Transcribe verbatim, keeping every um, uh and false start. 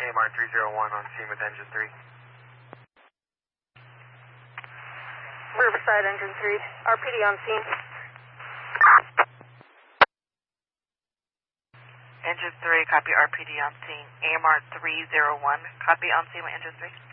A M R three zero one on scene with engine three. Riverside engine three, R P D on scene. Engine three, copy R P D on scene. A M R three zero one, copy on scene with engine three.